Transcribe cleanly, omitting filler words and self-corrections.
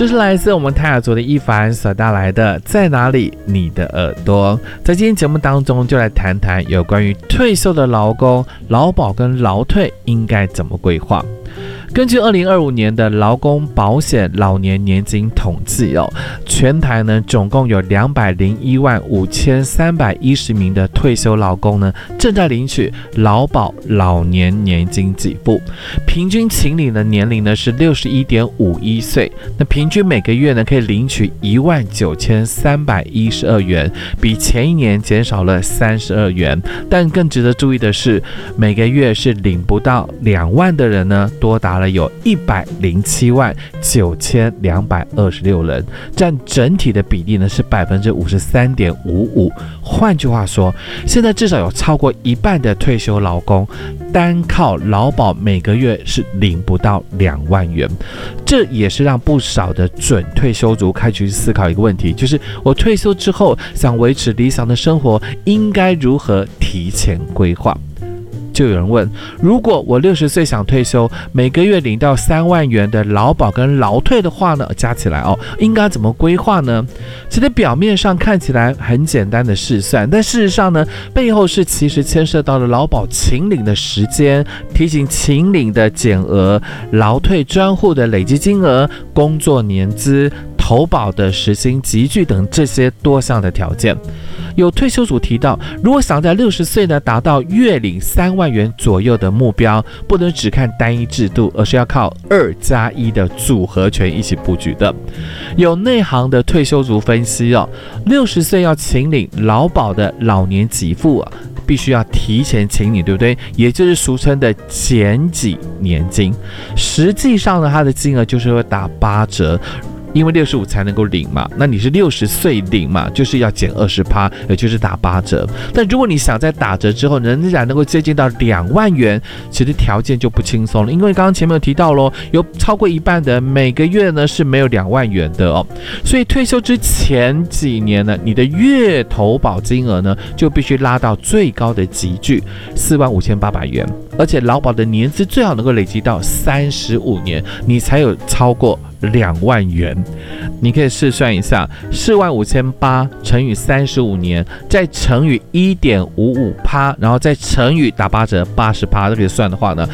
这是来自我们泰雅族的一凡所带来的在哪里你的耳朵。在今天节目当中就来谈谈有关于退休的劳工、劳保跟劳退应该怎么规划。根据2025年的劳工保险老年年金统计全台呢总共有2015310名的退休劳工呢正在领取劳保老年年金给付，平均请领的年龄呢是61.51岁，那平均每个月呢可以领取19312元，比前一年减少了32元。但更值得注意的是，每个月是领不到2万的人呢多达了有1079226人，占整体的比例呢是 53.55%。 换句话说，现在至少有超过一半的退休劳工单靠劳保每个月是领不到2万元。这也是让不少的准退休族开始去思考一个问题，就是我退休之后想维持理想的生活，应该如何提前规划。就有人问，如果我60岁想退休，每个月领到3万元的劳保跟劳退的话呢，加起来应该怎么规划呢？其实表面上看起来很简单的试算，但事实上呢，背后是其实牵涉到了劳保请领的时间、提醒请领的减额、劳退专户的累积金额、工作年资、投保的时薪集聚等这些多项的条件。有退休组提到，如果想在60岁呢达到月领3万元左右的目标，不能只看单一制度，而是要靠2+1的组合拳一起布局的。有内行的退休族分析60岁要请领劳保的老年给付必须要提前请领，对不对？也就是俗称的减给年金。实际上呢，它的金额就是会打8折。因为65才能够领嘛，那你是60岁领嘛，就是要减20%，也就是打8折。但如果你想在打折之后仍然能够接近到2万元，其实条件就不轻松了，因为刚刚前面有提到咯，有超过一半的每个月呢是没有2万元的所以退休之前几年呢，你的月投保金额呢就必须拉到最高的级距45800元，而且劳保的年资最好能够累积到35年，你才有超过2万元。你可以试算一下，45800乘以35年，再乘以1.55%，然后再乘以打8折80%，这个算的话呢，